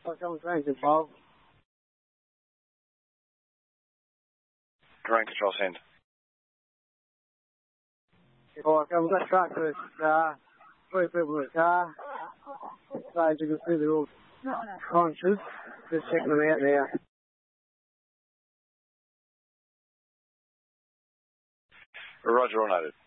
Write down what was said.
Some trains involved. Terrain control send. Or come that track with 3 people in the car. Trying to go through the road. Conscious. Just checking them out there. Roger, all noted.